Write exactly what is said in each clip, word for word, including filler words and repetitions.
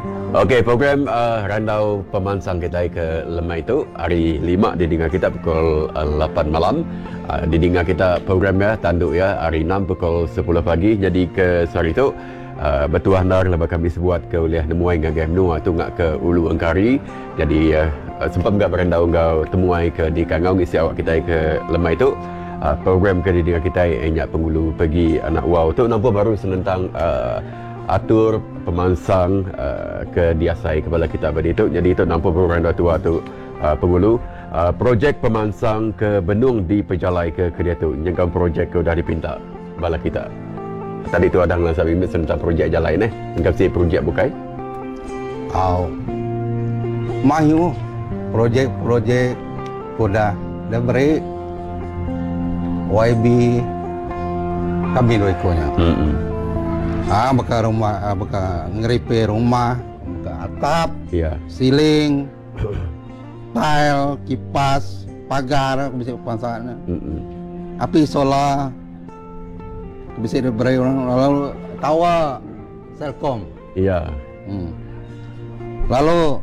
Okey, program uh, Randau Pemansang kita ke Lemai itu hari lima didengar kita pukul uh, lapan malam. Uh, didengar kita program ya tanduk ya hari enam pukul sepuluh pagi. Jadi ke hari itu uh, bertuah ndar lepas kami sebuat ke uliah nemuai ngagai menua tu ngak ke Ulu Engkari. Jadi uh, sempat enggak berendau ngau temuai ke di Kangau ngisi awak kita ke Lemai itu. Uh, program ke didengar kita enyak pengulu pergi anak wow tu nampak baru senentang uh, atur pemansang uh, ke diasai kepala kita pada itu. Jadi itu nampak program tua tu uh, pengulu uh, projek pemansang ke Benung di Pejalai ke kedia tu nyengkau projek ke dah dipinta bala kita. Tadi tu ada ngelasa bimit tentang projek jalan eh. Engkau si projek bukai? Au. Mahu projek-projek kuda dah beri Y B kami dua ikonya. Mm-hmm. Ah, baka rumah, ah, baka ngeripe rumah, baka atap, yeah. Siling, tile, kipas, pagar, bisa pansana. Mm-hmm. Api solar, bisa diberi orang lalu tawa, Selkom. Iya. Yeah. Hmm. Lalu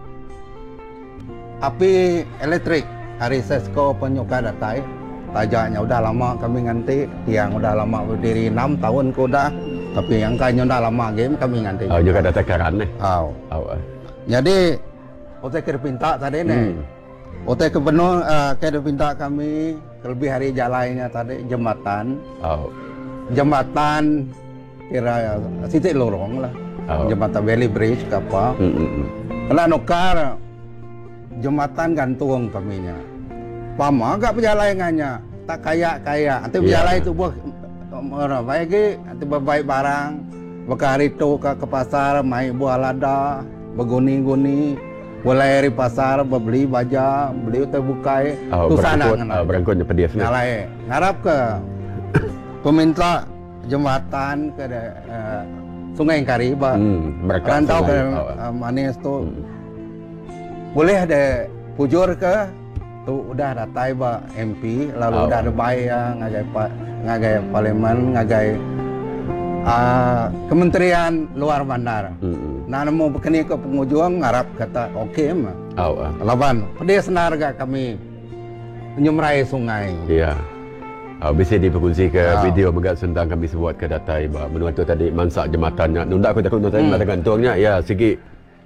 api elektrik, hari Sesko penyuka datai. Tajaknya udah lama kami nganti, yang udah lama berdiri enam tahun ko udah, tapi yang kayaknya udah lama game kami nganti. Oh juga ada tekaran nih. Oh. Oh. Jadi, otak kita pinta tadi nih. Hmm. Otak ke Benung, uh, kita pinta kami lebih hari jalannya tadi jembatan. Oh. Jembatan kira titik lorong lah. Oh. Jembatan Valley Bridge ke apa? Hmm, hmm, hmm. Karena nukar jembatan gantung kaminya. Pama agak perjalanannya tak kaya-kaya. Nanti berjalan yeah. Itu buat orang baik ke, nanti berbaik barang. Beka hari itu ke, ke pasar, main buah lada, berguni-guni, boleh dari pasar, beli baja, beli terbukai. Oh, tu sana kan. Oh, berangkutnya pedih ni. Ngalai. Ngarap ke peminta jembatan ke uh, Sungai Engkari, bah. Hmm, rantau ke uh, Manis tu. Hmm. Boleh ada pujur ke tu udah datai ba M P lalu oh. Udah ada bayar ngagai pa, ngagai parlimen ngagai uh, kementerian luar bandar. Mm-hmm. Nah mau berkini ke penghujung ngarap kata oke okay, mah. Oh. Uh. Laban pedih senar gak kami menyumrai sungai. Iya. Yeah. Oh, bisa diperkongsi ke oh. Video megak sentang kami sebuat ke datai ba menua tu tadi mansak jembatannya. Nunda aku takut tadi hmm. gantungnya ya segi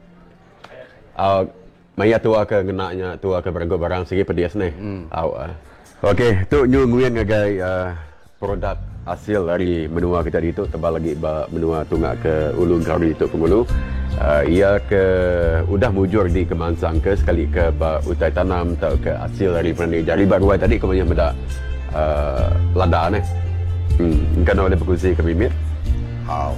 uh, Maya tua ke ngenaknya, tua ke beranggut barang segi pedias nih. Hmm. Uh. Okey, tu nyu nguyen ngagai uh, produk hasil dari menua kita itu tebal lagi ba menua tunggak ke Ulu Engkari itu pengulu. Uh, ia ke udah mujur di Kemansang ke sekali ke ba utai tanam atau ke hasil dari penendi jari baru tadi kemudian benda uh, lada nih. Hmm, kan ada berkongsi ke bimit. Oh.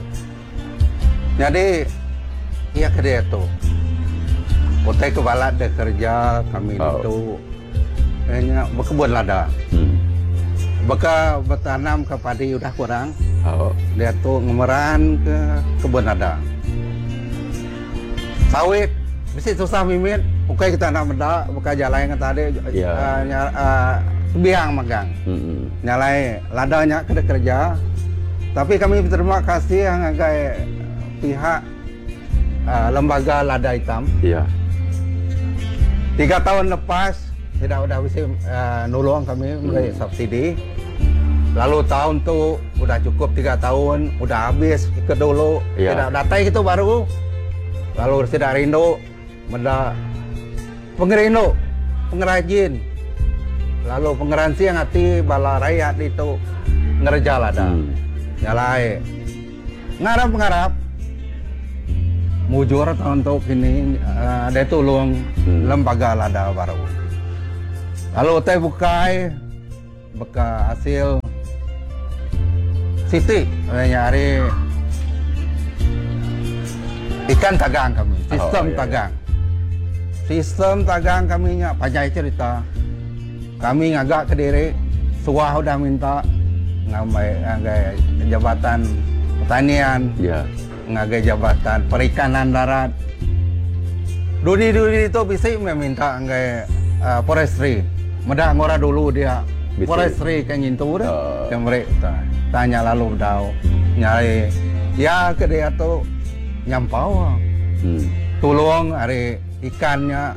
Jadi ia ke dia tu. Otai ke balat dah kerja kami oh. Itu hanya berkebun lada. Hmm. Beka bertanam ke padi udah kurang. Oh. Dia tu ngemeran ke kebun lada. Sawit mesti susah mimit. Oke kita nak benda beka jalan yang tadi yeah. uh, uh, biang magang. Hmm. Nyalai ladanya ke kerja. Tapi kami berterima kasih yang agak pihak uh, lembaga lada hitam. Iya. Yeah. Tiga tahun lepas tidak udah bisa uh, nolong kami memberi hmm. subsidi. Lalu tahun tu udah cukup tiga tahun, udah habis ikut dulu. Yeah. Tidak datai itu baru. Lalu tidak rindu, benda pengerino, pengrajin. Lalu pengeransi yang hati bala rakyat itu ngerja lada. Hmm. Nyalai. Ngarap-ngarap. Mujur tahun tu kini uh, ada tolong hmm. lembaga lada baru. Lalu teh bukai beka hasil siti nyari ikan tagang kami, sistem oh, iya, tagang. Iya. Sistem tagang kaminya panjang cerita. Kami ngagak ke diri, suah udah minta ngambil ngagai jabatan pertanian. Yeah. Ngagai jabatan perikanan darat. Dudi-dudi itu bisa meminta ngagai uh, forestry. Medah ngora dulu dia bisa. Forestry kan ngintu dah. Uh. Yang mereka tanya lalu dah nyari ya ke dia tu nyampau hmm. tolong hari ikannya.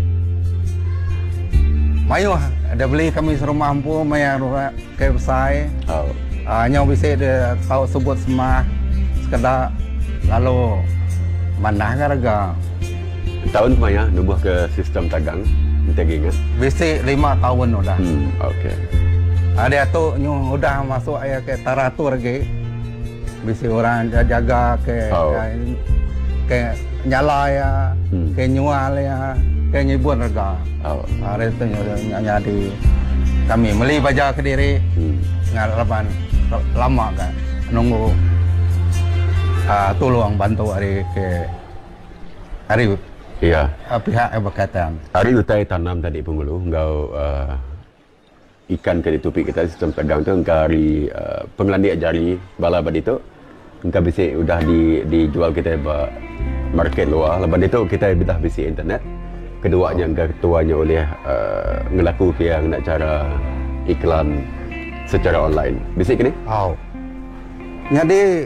Mayu ada beli kami suruh mampu mayar ke besai. Oh. Hanya bisa dia tahu sebut semah sekedar lalu mana harga. Tahun maya nubuh ke sistem dagang kita ingat. Bisa lima tahun udah. Hmm, okey. Ada tu nyu udah masuk ayah ke taratur lagi. Bisa orang jaga ke oh. ya, ke nyala ya, hmm. ke nyual ya. Kayaknya ibu harga. Oh. Ada itu hanya di kami beli baja ke diri. Hmm. Ngalaman lama kan nunggu uh, tolong bantu hari ke hari. Iya. Uh, pihak yang berkaitan. Hari utai tanam tadi pengulu, engkau uh, ikan ke topik kita sistem pegang tu engkau hari uh, pengelandi ajari bala bad itu engkau bisa udah di dijual kita ba market luar. Lepas itu kita bidah bisi internet. Keduanya oh. ketuanya oleh uh, ngelaku yang nak cara iklan secara online. Bisa kini? Oh. Jadi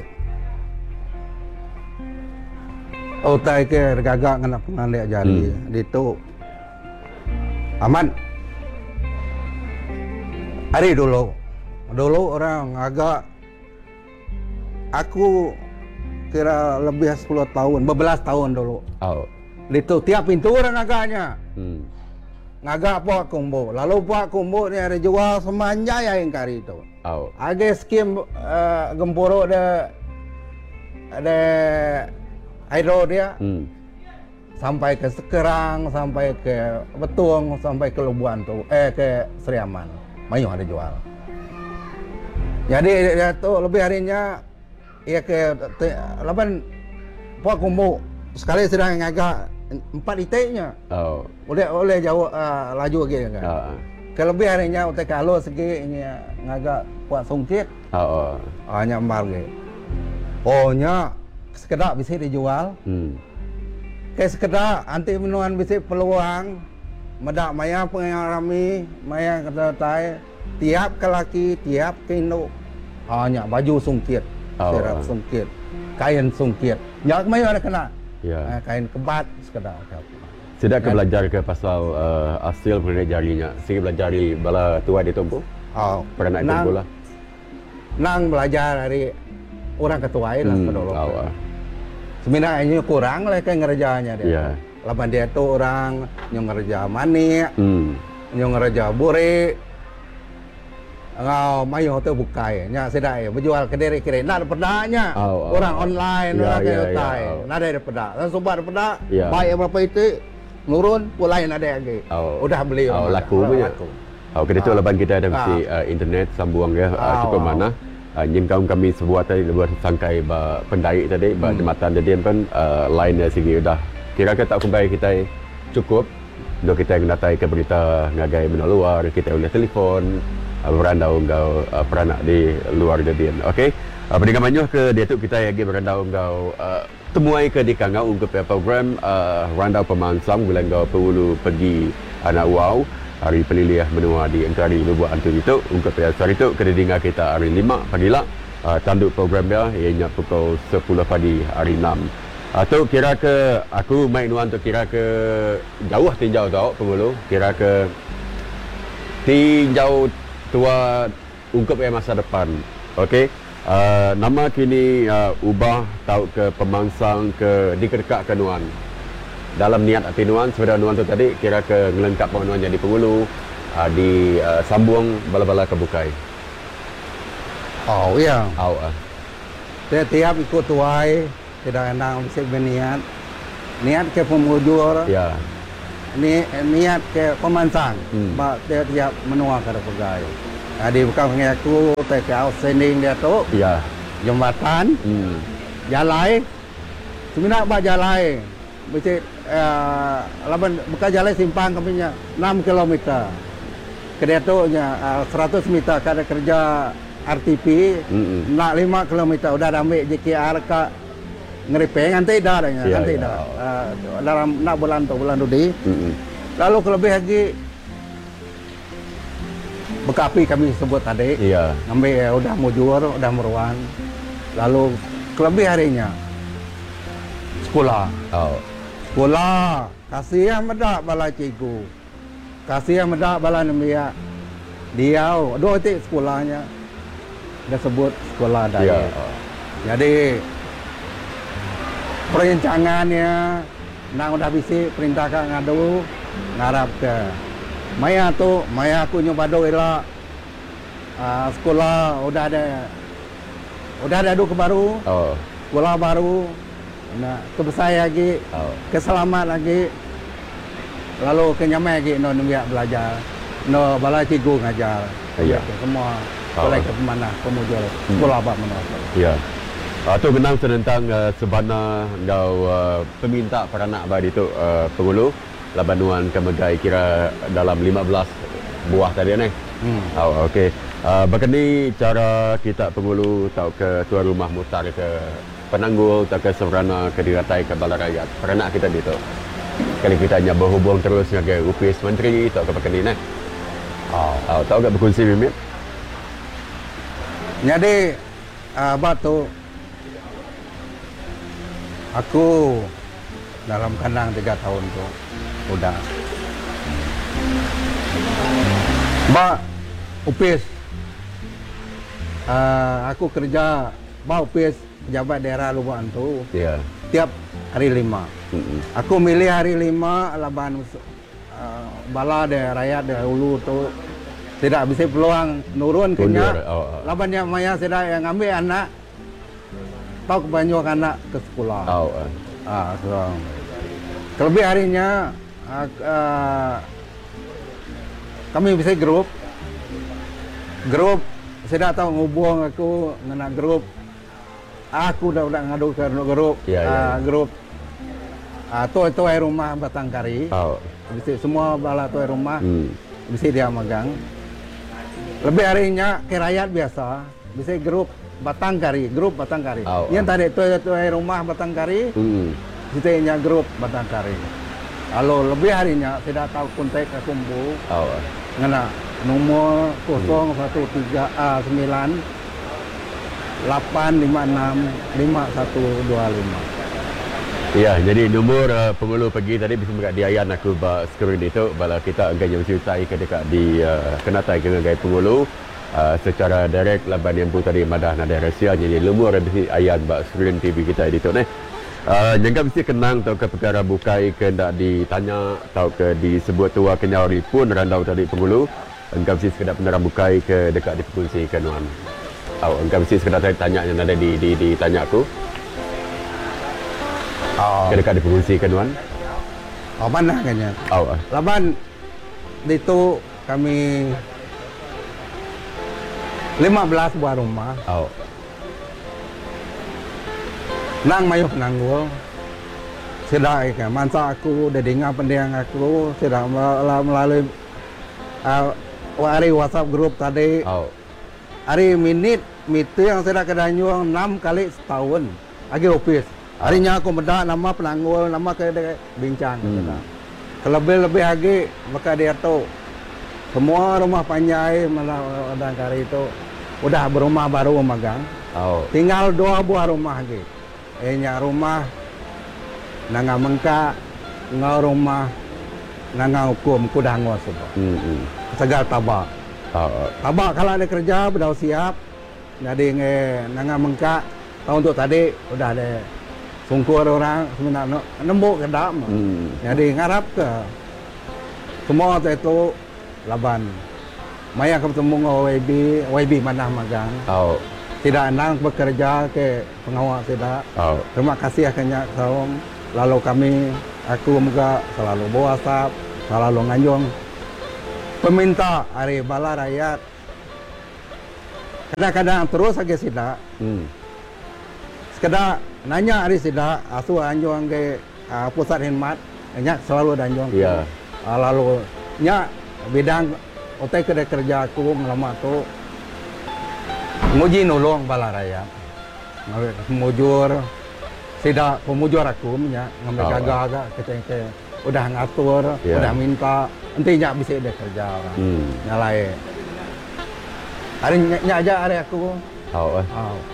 utai ke gagak ngena pengalih jari hmm. itu aman. Hari dulu dulu orang agak aku kira lebih sepuluh tahun, bebelas tahun dulu. Oh. Itu tiap pintu orang agaknya. Hmm. Ngagak Pak Kumbo. Lalu Pak Kumbo ni ada jual semanja ya yang kari itu. Oh. Ada skim uh, gempuro ada ada aero dia. Hmm. Sampai ke Sekerang, sampai ke Betung, sampai ke Lubuan tu, eh ke Seriaman. Mayu ada jual. Jadi dia tu lebih harinya ia ke lapan Pak Kumbo sekali sedang ngagak empat itiknya. Oh. Boleh boleh jauh uh, laju lagi kan. Uh. Kelebih harinya utek kalau segi ini ngagak buat sungkit. Oh. Hanya embar lagi. Ohnya sekedar bisa dijual. Hmm. Kayak sekedar anti minuan bisa peluang medak maya pengalami maya kata tiap kelaki tiap kino hanya baju sungkit. Oh. Serap sungkit. Kain sungkit. Jak maya ada kena. Ya. Kain kebat sekedar. Sudah ke belajar ke pasal uh, hasil penilai jarinya. Sehingga belajar di bala tua di Tompo. Oh, pernah naik bola. Nang belajar dari orang ketua lah hmm, pedolok. Oh, sebenarnya kurang lah kayak ngerjanya dia. Yeah. Lapan dia tu orang yang ngerja manik, hmm. yang ngerja buri. Ngau mayu tu bukai nya sedai berjual ke diri kira nak pedanya oh, oh, orang oh. online orang yeah, yeah, tai yeah, oh. Nak ada peda dan sobat peda yeah. Baik berapa itu nurun pulai ada lagi oh. Udah beli oh, laku punya oh kita tu lepas kita ada mesti ah. uh, internet sambung ya oh, uh, cukup oh. mana uh, nyim kaum kami sebuah tadi buat sangkai ba pendai tadi ba hmm. jembatan tadi kan uh, line dari sini udah kira kita tak kembali kita cukup untuk kita yang datai ke berita ngagai menaluar kita boleh telefon berandau engkau uh, peranak di luar jadian. Okey. Uh, Pendengar Manyuh ke dia tu kita lagi berandau engkau uh, temuai ke di Kangau untuk program uh, randau pemansam bila engkau perlu pergi anak wow hari peliliah menua di Engkari Lubuan Antu itu untuk hari itu kena dengar kita hari lima pagi lah uh, tanduk program dia ianya pukul sepuluh pagi hari enam. Atau uh, kira ke aku main nuan tu kira ke jauh tinjau tau pemulu kira ke tinjau tua ungkap yang masa depan. Okey. Uh, nama kini uh, ubah tahu ke pemansang ke dikedekak ke nuan. Dalam niat hati nuan sebenarnya nuan tu tadi kira ke ngelengkap nuan jadi pengulu uh, di uh, sambung bala-bala ke bukai. Oh ya. Oh. Uh. Tiap ikut tuai tidak enak mesti berniat. Niat ke pemujur. Ya. Ni niat ke pemansang. Hmm. Ba dia tiap menua ke pegawai. Jadi bukan mengaku tak kau sending dia tu. Ya. Jembatan. Hmm. Jalan. Sebenarnya ba jalan. Mesti uh, laban bukan jalan simpang kaminya enam kilometer. Kedai tu nya uh, seratus meter kada kerja R T P. Hmm. Nak lima kilometer udah ambil J K R ke ngeripeng nanti dah dah ya, nanti ya. dah uh, dalam nak bulan tu bulan tu di mm-hmm. Lalu kelebih lagi bekapi kami sebut tadi iya. Ngambil ya, udah mujur udah meruan lalu kelebih harinya sekolah. Oh. Sekolah. Kasih medak bala cikgu. Kasih medak bala nembia. Dia dua titik sekolahnya. Dia sebut sekolah daya. Ya. Jadi perencangannya nak udah bisi perintahkan ngadu ngarap ke Maya tu, Maya aku nyoba do elak uh, sekolah udah ada udah ada duk baru. Oh. Sekolah baru. Nah, kebesar lagi, Oh. keselamat lagi. Lalu kenyamai lagi no nembia belajar. No bala cikgu ngajar. Ya. Semua Oh. kolej ke mana pemujur sekolah apa mana. Ya. Atau kenang tentang uh, sebana ngau uh, peminta peranak badi tu uh, pengulu labanuan kemegai kira dalam lima belas buah tadi ni. Hmm. Oh, okey. Uh, Bagaimana cara kita pengulu tau ke tuan rumah mutar ke penanggul tak ke serana ke diratai ke bala rakyat peranak kita di tu. Sekali kita hanya berhubung terus dengan U P S Menteri tak ke bagaimana ni. Oh, oh tahu tak berkongsi Mimit? Jadi uh, batu aku dalam kandang tiga tahun tu udah. Ba U P S uh, aku kerja ba U P S pejabat daerah Lubang tu. Ya. Tiap hari lima. Mm-mm. Aku milih hari lima laban uh, bala de rakyat de hulu tu tidak bisa peluang nurun kenya. Oh, oh. Laban yang maya tidak yang ambil anak tahu kebanyakan anak ke sekolah. Oh, uh. Ah, so. Terlebih harinya uh, uh, kami bisa grup. Grup saya tak tahu ngubung aku dengan grup. Aku dah udah ngadu ke grup. Ya, ya, uh, ya. Grup uh, tu tu rumah Batang Kari. Oh. Bisa semua bala tu rumah. Hmm. Bisa dia megang. Lebih harinya ke rakyat biasa. Bisa grup Batang Kari, grup Batang Kari. Oh, Yang oh. tadi tu tu rumah Batang Kari. Hmm. Kita nya grup Batang Kari. Lalu lebih harinya tidak tahu kontak aku kumpu. Oh. Ngena nomor kosong satu tiga sembilan lapan lima enam lima satu dua lima. Ya, jadi nombor uh, pengulu pergi tadi bisa dekat diayan aku ba skrin itu bala kita enggan yang mencertai ke dekat di uh, kenatai ke gaya pengulu uh, secara direct laban yang pun tadi madah nada rahsia jadi lumur bisi ayan ba skrin T V kita itu ni. Uh, jangan mesti kenang tau ke perkara bukai ke ndak ditanya tau ke disebut tua kenyari pun randau tadi pengulu engkau mesti sekedar penerang bukai ke dekat di pengunci kenuan. Oh, engkau mesti sekedar tanya yang ada di di ditanya aku. Oh, Ke dekat di pengunci kenuan. oh mana kayaknya. Oh. Uh. Laban itu kami lima belas buah rumah. Oh. Nang mayuh penanggul. Sudah ikan mansa aku, dah dengar pendiang aku, sudah melalui uh, hari WhatsApp grup tadi. Oh. Hari minit meeting yang sudah kedanyuang enam kali setahun. Lagi office. Harinya aku mendak nama penanggul, nama ke bincang. Hmm. Kelebih-lebih lagi maka dia tu semua rumah panjai malah Dangkari itu udah berumah baru magang. Oh. Tinggal dua buah rumah lagi. Eh nya rumah nanga mengka ngau rumah nanga hukum kudah ngau semua. Hmm. hmm. Segal tabak. Oh. oh. Tabak kalau ada kerja sudah siap. Jadi nge nanga mengka tahun tu tadi udah ada sungkur orang sebenarnya nembuk ke dam. Hmm. Jadi ngarap ke semua tu itu laban. Maya ketemu dengan Y B, Y B mana magang. Oh. Tidak nang bekerja ke pengawal tidak. Oh. Terima kasih akhirnya kaum. Lalu kami, aku juga selalu bawa WhatsApp, selalu nganjung. Peminta hari bala rakyat. Kadang-kadang terus aja tidak. Hmm. Sekedar nanya hari tidak, asu anjung ke uh, pusat khidmat, nya selalu anjung. Ya. Uh, lalu nya bidang otak kerja kerja aku ngelama tu nguji nolong bala rakyat. Mujur tidak pemujur aku nya ngambil Oh, gagah-gagah ke udah ngatur, Yeah. udah minta entinya bisa dia kerja orang. Hmm. Nyalai. Hari nya nya aja hari aku. Oh. eh. Oh.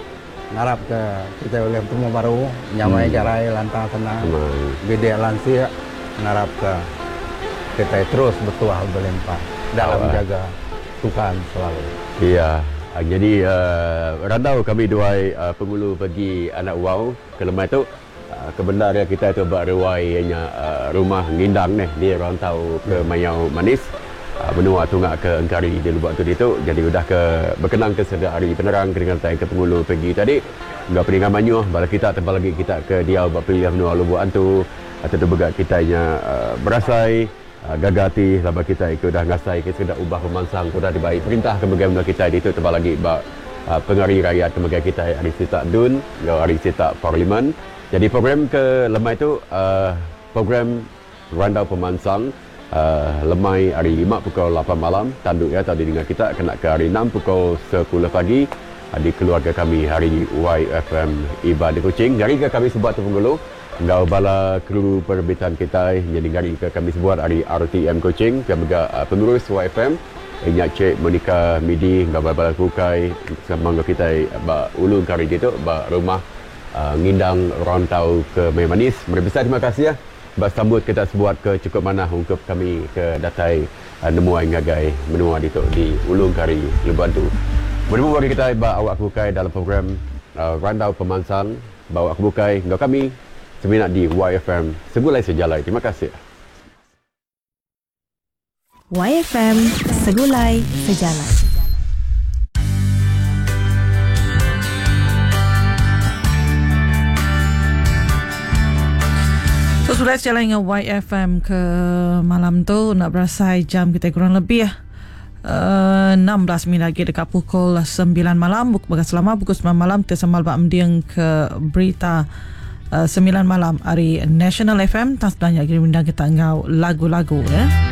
ngarap ke kita oleh temu baru nyamai hmm. jarai lantang tenang hmm. gede lansia ngarap ke kita terus bertuah berlimpah dalam oh, menjaga Tuhan selalu. Iya. Jadi uh, randau kami dua uh, pengulu bagi anak wow ke lemai tu uh, kebenar kita tu buat ruainya uh, rumah ngindang ni dia rantau ke Mayau Manis. Menua tunggak ke Engkari di lubuk tu itu, jadi sudah ke berkenang ke sedar hari penerang dengan tay ke pengulu pergi tadi enggak peningan manyuh bala kita tempat lagi kita ke dia buat pilih menua lubuk antu atau tu begat kitanya uh, berasai uh, gagati sampai kita ikut dah ngasai ke sudah ubah pemansang sudah dibaik perintah ke bagaimana kita di itu tempat lagi bak uh, pengari rakyat ke bagaimana kita hari sitak dun hari sitak parlimen. Jadi program ke lemai itu uh, program randau pemansang Uh, lemai hari lima pukul lapan malam tanduk ya tadi dengan kita kena ke hari enam pukul sepuluh pagi uh, di keluarga kami hari Y F M Iba di Kuching. Hari ke kami sebuat tu penggulu ngau bala kru perbitan kita jadi hari ke kami sebuat hari R T M Kuching kami uh, pengurus Y F M inyak Cik Monica Midi ngau bala kukai sama kita ba ulung kari itu ba rumah uh, ngindang rantau ke Mayau Manis. Berbesar terima kasih ya. Bas sambut kita sebuat ke cukup mana untuk kami ke datai uh, nemuai ngagai menua di di Ulung Kari Lebantu. Bertemu bagi kita ba awak bukai dalam program uh, Randau Pemansang bawa aku bukai untuk kami seminat di Y F M Segulai Sejalai. Terima kasih. Y F M Segulai Sejalai. So, sudah jalan dengan Y F M ke malam tu nak berasai jam kita kurang lebih ya. Uh, enam belas minit lagi dekat pukul sembilan malam. Bukan selama pukul sembilan malam kita sambal bak mendiang ke berita uh, sembilan malam hari National F M. Tak sebenarnya kira undang kita ngau lagu-lagu ya.